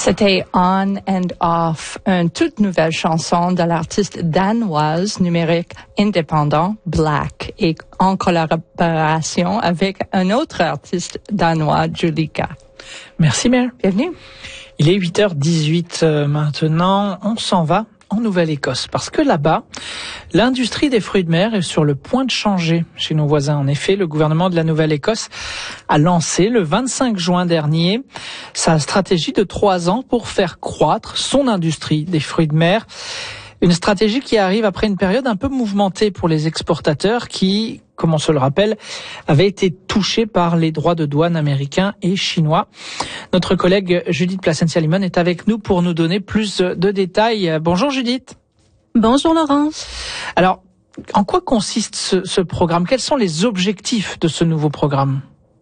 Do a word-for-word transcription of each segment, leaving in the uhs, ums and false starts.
C'était On and Off, une toute nouvelle chanson de l'artiste danoise numérique indépendant Black et en collaboration avec un autre artiste danois, Julika. Merci Mère. Bienvenue. Il est huit heures dix-huit euh, maintenant. On s'en va en Nouvelle-Écosse parce que là-bas, l'industrie des fruits de mer est sur le point de changer chez nos voisins. En effet, le gouvernement de la Nouvelle-Écosse a lancé le vingt-cinq juin dernier sa stratégie de trois ans pour faire croître son industrie des fruits de mer. Une stratégie qui arrive après une période un peu mouvementée pour les exportateurs qui, comme on se le rappelle, avaient été touchés par les droits de douane américains et chinois. Notre collègue Judith Placencia-Limon est avec nous pour nous donner plus de détails. Bonjour Judith. Bonjour Laurent. Alors, en quoi consiste ce, ce programme? Quels sont les objectifs de ce nouveau programme?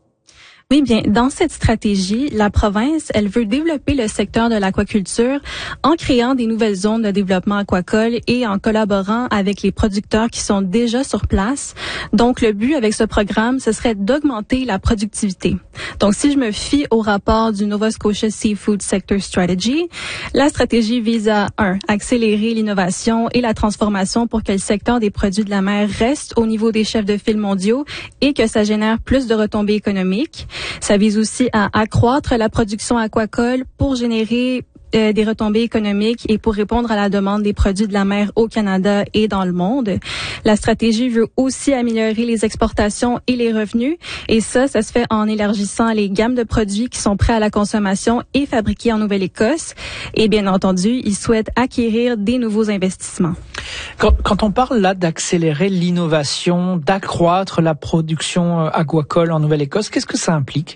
Oui, bien, dans cette stratégie, la province, elle veut développer le secteur de l'aquaculture en créant des nouvelles zones de développement aquacole et en collaborant avec les producteurs qui sont déjà sur place. Donc, le but avec ce programme, ce serait d'augmenter la productivité. Donc, si je me fie au rapport du Nova Scotia Seafood Sector Strategy, la stratégie vise à, un, accélérer l'innovation et la transformation pour que le secteur des produits de la mer reste au niveau des chefs de file mondiaux et que ça génère plus de retombées économiques. Ça vise aussi à accroître la production aquacole pour générer euh, des retombées économiques et pour répondre à la demande des produits de la mer au Canada et dans le monde. La stratégie veut aussi améliorer les exportations et les revenus et ça, ça se fait en élargissant les gammes de produits qui sont prêts à la consommation et fabriqués en Nouvelle-Écosse. Et bien entendu, ils souhaitent acquérir des nouveaux investissements. Quand, quand on parle là d'accélérer l'innovation, d'accroître la production aquacole en Nouvelle-Écosse, qu'est-ce que ça implique?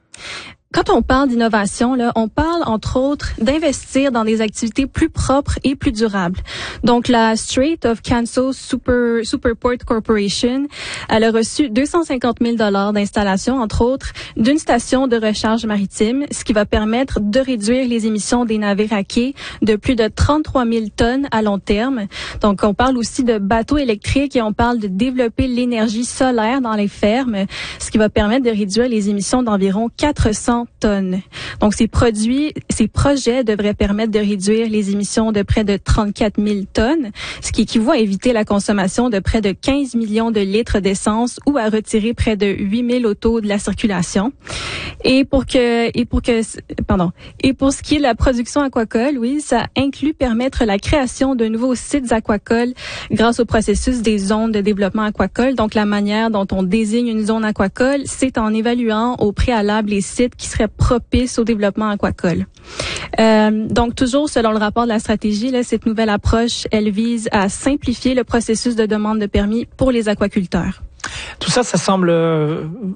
Quand on parle d'innovation, là, on parle entre autres d'investir dans des activités plus propres et plus durables. Donc, la Strait of Canso Super Superport Corporation, elle a reçu deux cent cinquante mille dollars d'installation, entre autres, d'une station de recharge maritime, ce qui va permettre de réduire les émissions des navires à quai de plus de trente-trois mille tonnes à long terme. Donc, on parle aussi de bateaux électriques et on parle de développer l'énergie solaire dans les fermes, ce qui va permettre de réduire les émissions d'environ quatre cents tonnes. Donc, ces produits, ces projets devraient permettre de réduire les émissions de près de trente-quatre mille tonnes, ce qui équivaut à éviter la consommation de près de quinze millions de litres d'essence ou à retirer près de huit mille autos de la circulation. Et pour que, et pour que, pardon, et pour ce qui est de la production aquacole, oui, ça inclut permettre la création de nouveaux sites aquacoles grâce au processus des zones de développement aquacole. Donc, la manière dont on désigne une zone aquacole, c'est en évaluant au préalable les sites qui seraient propices au développement aquacole. Euh, donc, toujours selon le rapport de la stratégie, là, cette nouvelle approche, elle vise à simplifier le processus de demande de permis pour les aquaculteurs. Tout ça, ça semble